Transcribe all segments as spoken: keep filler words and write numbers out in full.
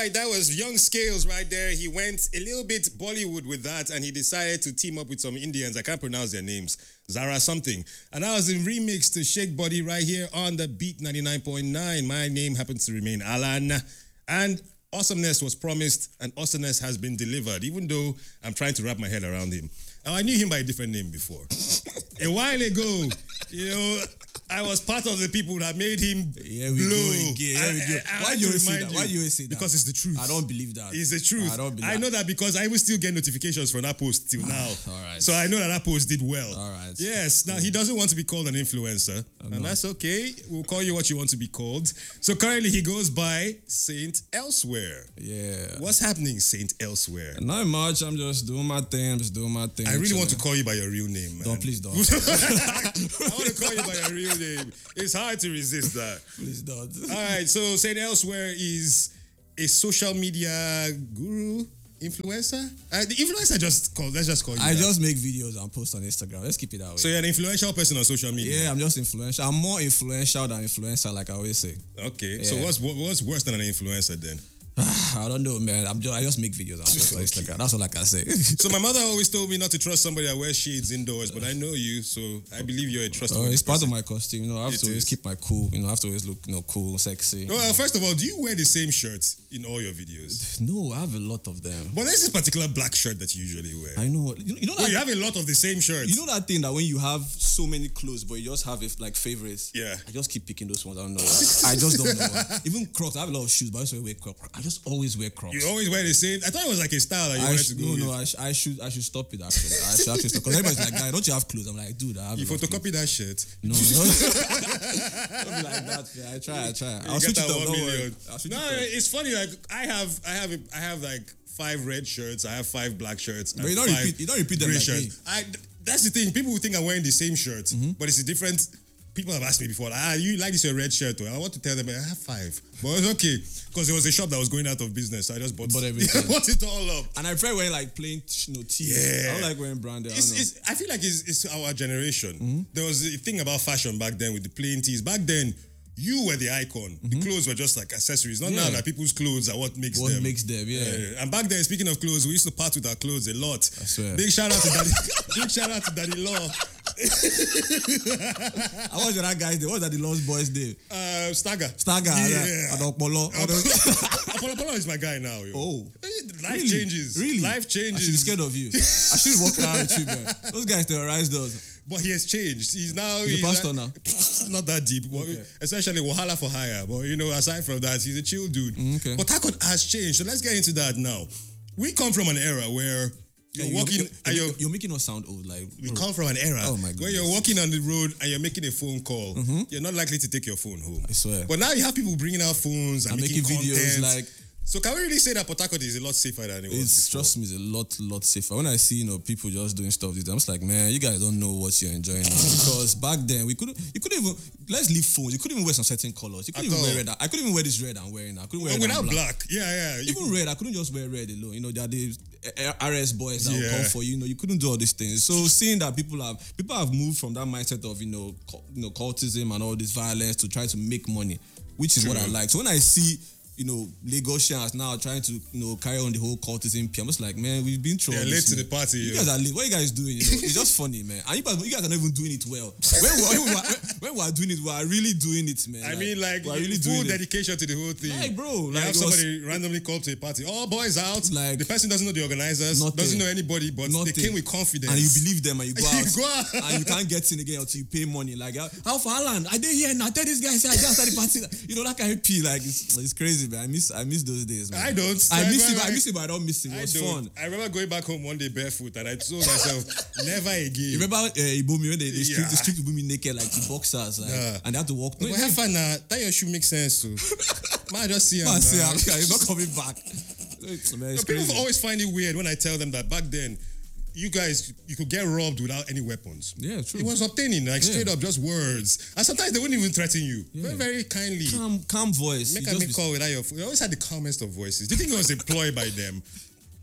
right, that was Young Scales right there. He went a little bit Bollywood with that, and he decided to team up with some Indians. I can't pronounce their names. Zara something. And that was a remix to Shake Body right here on the Beat ninety-nine point nine. My name happens to remain Alan. And awesomeness was promised, and awesomeness has been delivered, even though I'm trying to wrap my head around him. Now, I knew him by a different name before. A while ago, you know, I was part of the people that made him Here we blow. go again. Here we go. I, I, I Why had do you to always say remind that? Why do you always say that? Because it's the truth. I don't believe that. It's the truth. I don't believe I know that. that because I will still get notifications from that post till now. All right. So I know that that post did well. All right. Yes. Now, he doesn't want to be called an influencer. I'm and not. that's okay. We'll call you what you want to be called. So currently, he goes by Saint Elsewhere. Yeah. What's happening, Saint Elsewhere? Not much. I'm just doing my thing. I'm just doing my thing. I really want to chilling. call you by your real name, man. Don't, please don't. I want to call you by your real name. It's hard to resist that. Please don't. All right, so Saint Elsewhere is a social media guru, influencer. Uh, the influencer just call. Let's just call you. I that. just make videos and post on Instagram. Let's keep it that way. So you're an influential person on social media. Yeah, I'm just influential. I'm more influential than influencer, like I always say. Okay. So Yeah. what's what, what's worse than an influencer then? I don't know, man. I'm just, I just make videos and post on Instagram. That's all I can say. So my mother always told me not to trust somebody that wears shades indoors, but I know you, so I believe you're a trustworthy Oh, it's part person. of my costume. You know, I have It to always is. keep my cool. You know, I have to always look, you know, cool, sexy. Well, first of all, do you wear the same shirts in all your videos? No, I have a lot of them. But there's this particular black shirt that you usually wear. I know. You know, you know Well, that. you have a lot of the same shirts. You know that thing that when you have so many clothes, but you just have it like favorites. Yeah. I just keep picking those ones. I don't know. Why. I just don't know. Why. Even Crocs. I have a lot of shoes, but I just wear Crocs. I just always wear Crocs. You always wear the same. I thought it was like a style that you I wanted sh- to go no, with. no, I, sh- I should, I should stop it. Actually, I should actually stop because everybody's like, "Guy, don't you have clothes?" I'm like, "Dude, I have." You a lot of photocopy that shit. clothes." No, no, don't be like that. Man. I try, I try. I'll You switch get it that up. one Don't million. worry. I'll switch No, it up. it's funny. Like I have, I have, a, I have like five red shirts. I have five black shirts. But and you don't five repeat- you don't repeat them gray like shirts. I. That's the thing. People will think I'm wearing the same shirt, Mm-hmm. but it's a different. People have asked me before, like, ah, you like this your red shirt? Well, I want to tell them I have five, but it's okay because there was a shop that was going out of business. So I just bought, Bought everything. bought it all up. And I prefer wearing like plain, you know, tees. Yeah. I don't like wearing branded. I It's, don't know. it's, I feel like it's, it's our generation. Mm-hmm. There was a thing about fashion back then with the plain tees. Back then, you were the icon. The clothes were just like accessories. Not now Mm-hmm. Yeah. that people's clothes are what makes What them. makes them, yeah. Uh, and back then, speaking of clothes, we used to part with our clothes a lot. I swear. Big shout out to Daddy. Big shout out to Daddy Law. I watched that guy's name. What was that the Lost Boys name? Uh, Stagger. Stagger. Yeah. Adokpolo. Apollo Apollo is my guy now. Yo. Oh. Life Really? changes. Really? Life I should be changes. scared of you. I should walk around with you, man. Those guys terrorized us. But he has changed. He's now He's a pastor now. Not that deep. But Okay. essentially, Wahala for hire. But you know, aside from that, he's a chill dude. Mm, okay. But Takot has changed. So let's get into that now. We come from an era where you're You're, walking you're, and you're, you're. you're making us sound old. Like We come from an era Oh my where you're goodness. walking on the road and you're making a phone call. You're not likely to take your phone home. I swear. But now you have people bringing out phones and, I'm making, making videos content. like. So can we really say that Port Harcourt is a lot safer than it was It's before? trust me, it's a lot, lot safer. When I see you know people just doing stuff, I'm just like, man, you guys don't know what you're enjoying now. Because back then we couldn't, you couldn't even let's leave phones. You couldn't even wear some certain colors. You couldn't At even all. wear red. I couldn't even wear this red I'm wearing now. I couldn't wear Oh, red without and black. black. Yeah, yeah. You Even red, I couldn't just wear red alone. You know, there are the R S boys that will Yeah. come for you. You know, you couldn't do all these things. So seeing that people have people have moved from that mindset of you know, cu- you know, cultism and all this violence to try to make money, which is what I True. like. So when I see you know, Lagosians now trying to, you know, carry on the whole cultism. I'm just like, man, we've been through They're all late this, to man. the party. You yo. guys are late. What are you guys doing? You know, it's just funny, man. And you guys, you guys are not even doing it well. When we are, when we are, when we are doing it, we are really doing it, man. I mean, like, we are really full doing it. dedication to the whole thing. Like, bro, You like have it was- somebody randomly called to a party. All boys out. Like, the person doesn't know the organizers, nothing. doesn't know anybody, but they Nothing. came with confidence. And you believe them and you go out, You go out. and you can't get in again until you pay money. Like, how for Alan? I did here now. Tell this guy say I just started party. You know that kind of pee. Like it's, it's crazy, man. I miss I miss those days, man. I don't. I miss it. Like- But I miss it, but I don't miss it. It I was don't. fun. I remember going back home one day barefoot and I told myself, never again. You remember uh, Ibomi when they, they stripped, Yeah. they stripped Ibomi naked like the boxers, like, Yeah. and they had to walk. No, But have fun now. That your shoe makes sense too. Man, just see him. man, say, now. I'm he's not coming back. It's, man, it's So people crazy. always find it weird when I tell them that back then, you guys, you could get robbed without any weapons. Yeah, true. It was obtaining, like Yeah. straight up, just words. And sometimes they wouldn't even threaten you. Yeah. Very, very kindly. calm, calm voice. Make You a just make be- call without your phone. You always had the calmest of voices. Do you think it was employed by them?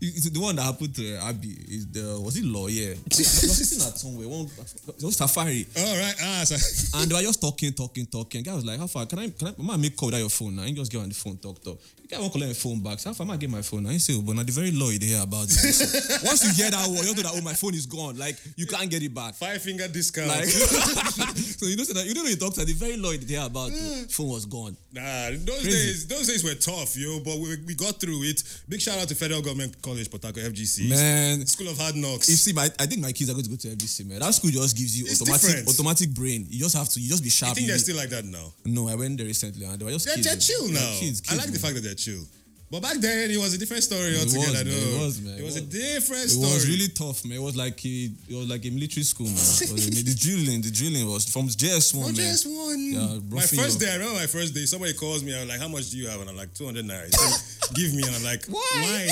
It's the one that happened to Abby. Is the was it lawyer? I was sitting at somewhere. One it was Safari. All right. Ah, so. And they were just talking, talking, talking. Guy was like, "How far? Can I? Can I? Mama make call without your phone now? You just get on the phone, talk, talk." The guy won't collect my phone back. So how far? I get my phone. I say, "But now the very law you hear about this." So once you hear that word, you know that oh my phone is gone. Like you can't get it back. Five finger discount. Like, so you know that you know when you talk to the very law you hear about the phone was gone. Nah, those Crazy. days, those days were tough, yo. But we, we got through it. Big shout out to Federal Government College, Port Harcourt, F G C. Man, School of Hard Knocks. you see, my, I think my kids are going to go to F G C, man. That school just gives you It's automatic, different. automatic brain. You just have to, you just be I sharp. think You they're be- still like that now. No, I went there recently and they were just They're, kids. they're man. chill They're now. kids, I kids, like the man. fact that they're chill. But back then, it was a different story It was, altogether. man. though. It was, man. It was It a was- different It story. was really tough, man. It was like a, it was like a military school, man. It was a- the drilling, the drilling was from J S one, Oh, man. just one. Yeah, my roughing first you day, I remember my first day, somebody calls me, I'm like, how much do you have? And I'm like, two hundred naira. He said, give me. And I'm like, why?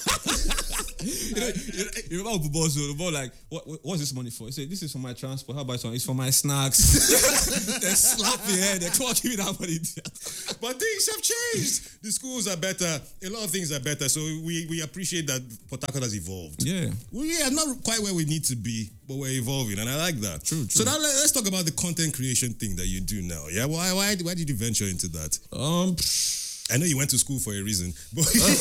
You know, you, you remember Bubo, so Bubo like, what, what, what's this money for? He said, this is for my transport. How about this one? It's for my snacks. They slap me head. They can't give me that money. But things have changed. The schools are better. A lot of things are better. So we, we appreciate that Port Harcourt has evolved. Yeah. We are not quite where we need to be, but we're evolving, and I like that. True, true. So now let- let's talk about the content creation thing that you do now. Yeah, why why why did you venture into that? Um, I know you went to school for a reason, but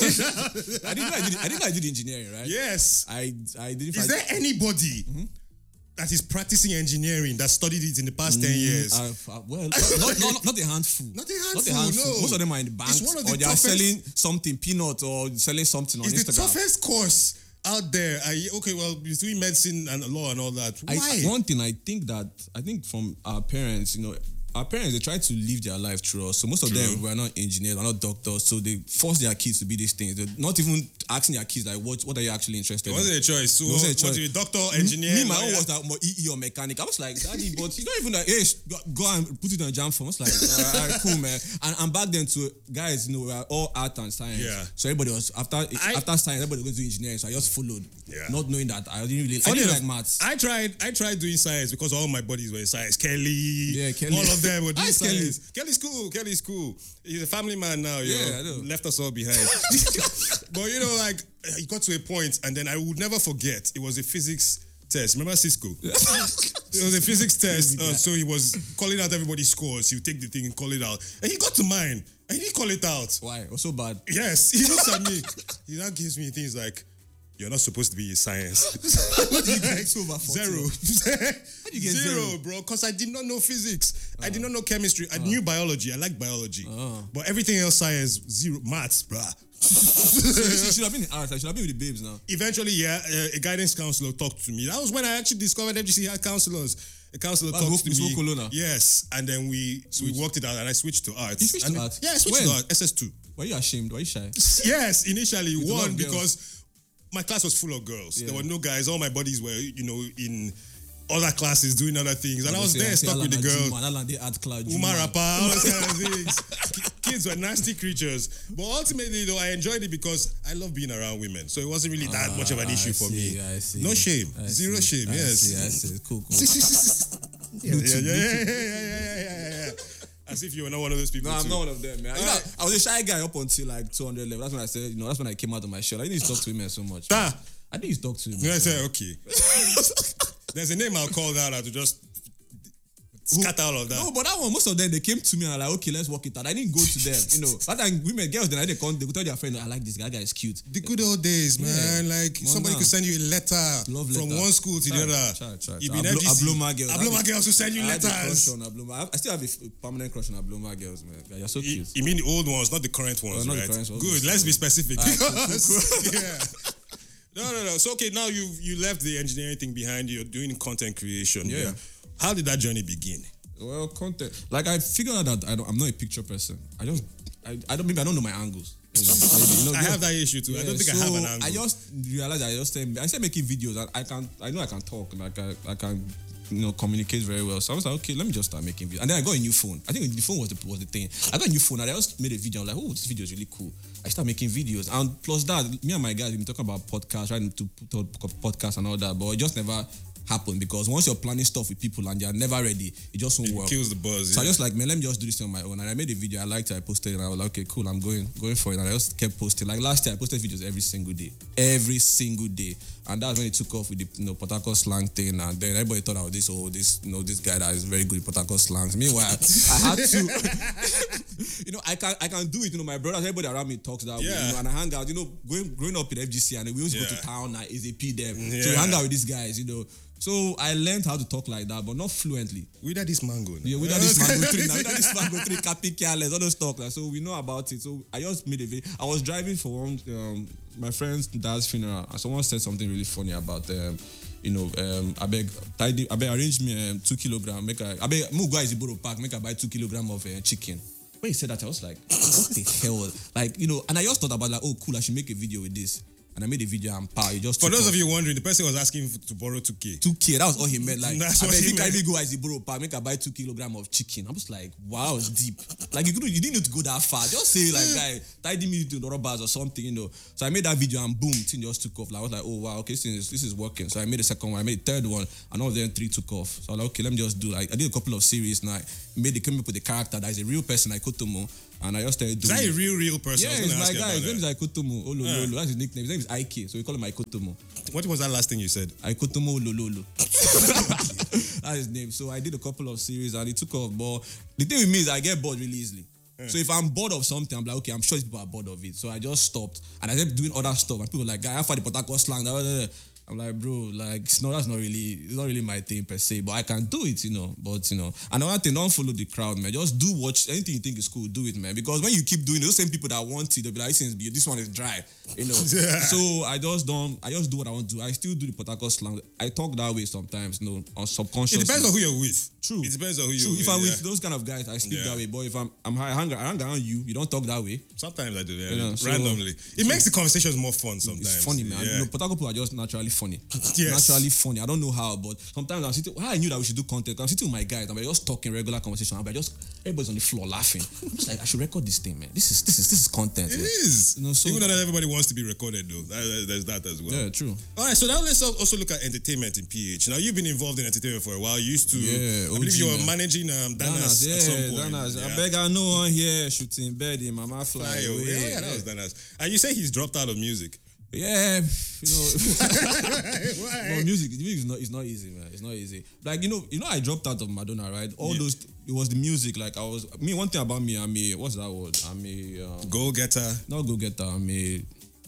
I didn't know I did, I didn't know I did engineering, right? yes. I, I didn't. Is there anybody that is practicing engineering that studied it in the past ten years? I've, uh, well, not, not, not a handful. Not a handful, Not a handful. no. Most of them are in the banks, It's one of or the they are toughest- selling something, peanut, or selling something on It's the Instagram. toughest course out there. I, okay, well, between medicine and law and all that. I, Why? one thing I think that I think from our parents, you know, our parents they try to live their life through us. So most of True. them were not engineers, were not doctors. So they force their kids to be these things. They're not even asking their kids like, what what are you actually interested It in? wasn't a choice. So, It wasn't a what, choice. you a doctor, engineer? Me, my lawyer? own was that more E E or mechanic. I was like, Daddy, but you don't even like, hey, sh- go, go and put it on jam form. I was like, all right, cool, man. And, and back then, to guys, you know, we are all art and science. Yeah. So everybody was after I- after science, everybody was going to do engineering. So I just followed, Yeah. not knowing that I didn't really, I Funny didn't enough, like maths. I tried I tried doing science because all my buddies were in science. Kelly, Yeah, Kelly. all of them were doing How's Kelly? science. Kelly's cool. Kelly's cool. He's a family man now. Yo. Yeah, I know. Left us all behind. But you know, like he got to a point, and then I would never forget. It was a physics test. Remember Cisco? It was a physics test. Uh, so he was calling out everybody's scores. He would take the thing and call it out, and he got to mine, and he didn't call it out. Why? It was so bad. Yes, he looks at me. He now gives me things like, "You're not supposed to be in science." What did you get so over forty? Zero. How do you get zero? bro? Because I did not know physics. I did not know chemistry. I knew biology. I like biology. But everything else, science, zero. Maths, bruh. She should have been in art. I should have been with the babes now. Eventually, yeah, uh, a guidance counselor talked to me. That was when I actually discovered F G C had counselors. A counselor That's talked to Miss me. Wokolona. Yes, and then we we worked it out, and I switched to art. You switched And to then- art? Yeah, I switched When? to art. S S two. Were you ashamed? Were you shy? Yes, initially With a lot one of girls. because my class was full of girls. Yeah. There were no guys. All my buddies were, you know, in other classes doing other things, and I was say- there say stuck with the Alan girls. Juma, Alan, they art cloud. Uma Rapper, all those kind of things. Ki- Kids were nasty creatures. But ultimately, though, I enjoyed it because I love being around women. So it wasn't really that Ah, much of an issue for me. I see. No shame. I Zero see, shame. I Yes. see, I see. Cool, cool. yeah, yeah, yeah, yeah, yeah, yeah, yeah, yeah. As if you were not one of those people. No, I'm too. not one of them, man. You know, Alright. I was a shy guy up until like two hundred level. That's when I said, you know, that's when I came out of my shell. I didn't talk to women so much. Ah. I didn't talk to women. You know, I so said, okay. There's a name I'll call that out to just scatter all of that. No, but that one, most of them, they came to me and like, okay, let's work it out. I didn't go to them, you know. That time, women, girls, then I they come, they would tell their friend, I like this guy, that guy is cute. The good old days, man. Like Come somebody on. could send you a letter Love from letter. one school to Try, the other. try, try, You try. be in Ablo- F G C. Abloma girls. Abloma girls who send you I had a letters. crush on Abloma. I, I still have a f- permanent crush on Abloma girls, man. Yeah, you're so You, cute. you mean the old ones, not the current ones, Oh, not the right? current ones, Good. obviously. Let's be specific. Alright, cool, Because- yeah. No, no, no. So okay, now you you left the engineering thing behind you. You're doing content creation. Yeah. How did that journey begin? Well, content. Like I figured out that I don't, I'm not a picture person. I just, I, I don't maybe I don't know my angles. You know, maybe, you know, I just- have that issue too. I don't think so I have an angle. I just realized I just started, I started making videos. and I can I know I can talk. Like I, I can you know communicate very well. So I was like, okay, let me just start making videos. And then I got a new phone. I think the phone was the was the thing. I got a new phone and I just made a video. I was like, oh, this video is really cool. I started making videos. And plus that, me and my guys we've been talking about podcasts, trying to put out podcasts and all that, but it just never happen because once you're planning stuff with people and they're never ready, it just won't It work. kills the buzz. So yeah. I just like, man, let me just do this on my own. And I made a video, I liked it, I posted it, and I was like, okay, cool, I'm going going for it. And I just kept posting. Like last year, I posted videos every single day. Every single day. And that's when it took off with the you know, Port Harcourt slang thing. And then everybody thought I was this, oh, this, you know, this guy that is very good at Port Harcourt slangs. Meanwhile, I had to, you know, I can I can do it. You know, my brothers, everybody around me talks that way. Yeah. You know, and I hang out, you know, going, growing up in F G C, and we always Yeah. go to town, like, is a P them. Yeah. So we hang out with these guys, you know. So I learned how to talk like that, but not fluently. Without this mango. now. Yeah, without this mango tree, now, without this mango tree, capi careless, all those stuff. Like, so we know about it. So I just made a video. I was driving for one, um, my friend's dad's funeral, and someone said something really funny about, um, you know, um, I beg, tidy, I beg, arrange me um, two kilogram, make I, I beg, move guys in Boro Park, make I buy two kilogram of uh, chicken. When he said that, I was like, what the hell? Like, you know, and I just thought about like, oh, cool, I should make a video with this. And I made a video and pow, it just For took those off. of you wondering, the person was asking to borrow two K. two K, that was all he meant. Like, That's I what bet he you meant. carry me go as a bro park, make I buy two kilogram of chicken. I was like, wow, it's deep. Like you couldn't, you didn't need to go that far. Just say like, guy, tidy me to the bars or something, you know. So I made that video and boom, thing just took off. Like I was like, oh wow, okay, this is this is working. So I made the second one, I made the third one, and all of them three took off. So I was like, okay, let me just do like I did a couple of series now. I made the came up with a character that is a real person, like Kotomo. And I just started Is doing that a it. real, real person? Yeah, I was it's gonna my ask you guy. about His name that. is Aikotomo. Olololo. That's his nickname. His name is Ike, so we call him Aikotomo. What was that last thing you said? Aikotomo Olololo. That's his name. So I did a couple of series and it took off. But the thing with me is I get bored really easily. Yeah. So if I'm bored of something, I'm like, okay, I'm sure people are bored of it. So I just stopped and I kept doing other stuff. And people were like, guy, I found the Port Harcourt slang. Blah, blah, blah. I'm like, bro, like, it's not, that's not really, it's not really my thing per se, but I can do it, you know. But, you know, another thing, don't follow the crowd, man. Just do watch anything you think is cool, do it, man. Because when you keep doing it, those same people that want it, they'll be like, this one is dry, you know. Yeah. So I just don't, I just do what I want to do. I still do the Port Harcourt slang. I talk that way sometimes, you know, on subconscious. It depends on who you're with. True. It depends on who you're True. with. If I'm yeah. with those kind of guys, I speak Yeah. that way. But if I'm, I'm I hang, I hang around you, you don't talk that way. Sometimes I do, yeah. You know, so- randomly. It makes the conversations more fun sometimes. It's funny, man. Yeah. You know, Port Harcourt people are just naturally funny. Yes. Naturally funny. I don't know how, but sometimes I'm sitting. How I knew that we should do content. I'm sitting with my guys. I'm just talking regular conversation. I'm just everybody's on the floor laughing. I'm just like, I should record this thing, man. This is this is this is content. It man. is. You know, so- Even though not everybody wants to be recorded, though. That- that- There's that as well. Yeah, true. All right, so now let's al- also look at entertainment in P H. Now, you've been involved in entertainment for a while. You used to, Yeah, I believe O G, you were man. managing um, Danas, Danas, at some yeah, point. Danas. Yeah. I beg I know one here shooting bed in Mama Fly, Fly away. away. Oh, yeah, that was Danas. And you say he's dropped out of music. Yeah, you know, Why? no, music, music is not, it's not easy, man. It's not easy. Like you know, you know, I dropped out of Madonna, right? All Yeah. those, it was the music. Like I was, me. One thing about me, I'm a, what's that word? I'm a, um, Go getter. not go getter. I'm a, you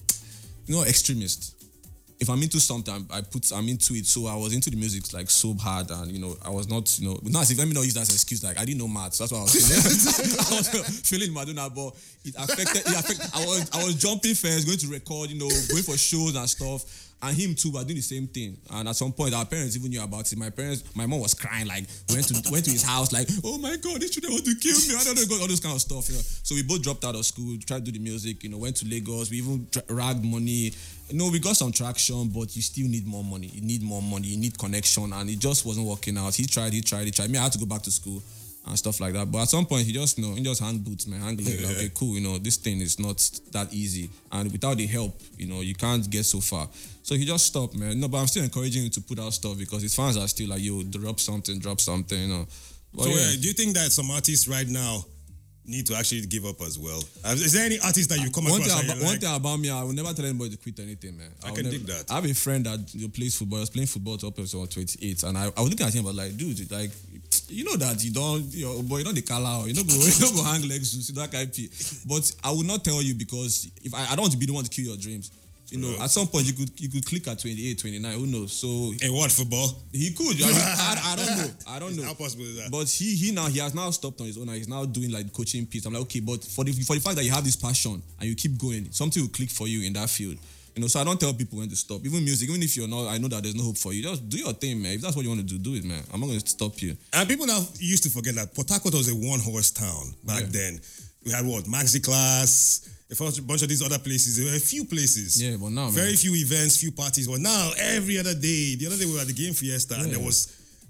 know, extremist. If I'm into something, I put, I'm into it. So I was into the music like so hard, and you know, I was not, you know, not as if let me not use that as an excuse. Like I didn't know maths. That's what I was feeling. I was feeling Madonna, but it affected. It affected. I was, I was jumping first, going to record, you know, going for shows and stuff. And him too were doing the same thing. And at some point, our parents even knew about it. My parents, my mom was crying, like went to went to his house, like, oh my god, this children want to kill me. I don't know, all those kind of stuff. You know? So we both dropped out of school, tried to do the music. You know, went to Lagos. We even tra- ragged money. You know, we got some traction, but you still need more money. You need more money. You need connection, and it just wasn't working out. He tried, he tried, he tried. Me, I had to go back to school and stuff like that. But at some point, he just, you know, he just hang boots, man, hang leg. Like, okay, cool, you know, this thing is not that easy. And without the help, you know, you can't get so far. So he just stopped, man. No, but I'm still encouraging him to put out stuff because his fans are still like, yo, drop something, drop something, you know. But So, yeah. uh, do you think that some artists right now need to actually give up as well? Uh, Is there any artist that you come One across thing, and about, you're one like, thing about me, I will never tell anybody to quit anything, man. I will can never, dig that. I have a friend that you know, plays football. I was playing football up until twenty-eight, and I, I was looking at him, but like, dude, like, you know that you don't, you know, boy, you don't the color, you don't go, you don't go hang legs to see that kind of thing. But I will not tell you because if I, I don't want to be the one to kill your dreams. You know, Yeah. at some point you could you could click at twenty-eight, twenty-nine, who knows? So in what football? he could. I, mean, I, I don't know. I don't know. How possible is that? But he he now he has now stopped on his own and he's now doing like coaching piece. I'm like, okay, but for the for the fact that you have this passion and you keep going, something will click for you in that field. You know, so I don't tell people when to stop. Even music, even if you're not, I know that there's no hope for you. Just do your thing, man. If that's what you want to do, do it, man. I'm not going to stop you. And people now used to forget that Port Harcourt was a one-horse town back Yeah. then. We had what? Maxi Class, a bunch bunch of these other places. There were a few places. Yeah, but now, Very man. few events, few parties. But now, every other day, the other day we were at the Game Fiesta and Yeah. there was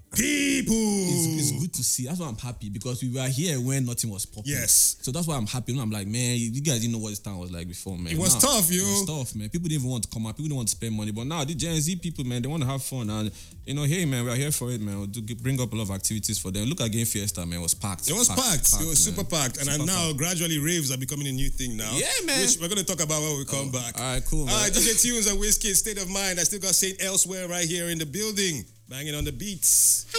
People. It's, it's good to see. That's why I'm happy because we were here when nothing was popping. Yes. So that's why I'm happy. And I'm like, man, you guys didn't know what this town was like before, man. It was now, tough, yo. It was tough, man. People didn't even want to come out. People didn't want to spend money. But now the Gen Z people, man, they want to have fun. And you know, hey, man, we're here for it, man. We'll do, bring up a lot of activities for them. Look at Game Fiesta, man. It was packed. It was packed. packed. packed it was man. super packed. And super now packed. gradually raves are becoming a new thing now. Yeah, man. Which we're gonna talk about when we come oh, back. All right, cool. Man. All right, D J Tunes and Wizkid, State of Mind. I still got Saint Elsewhere right here in the building, banging on the beats.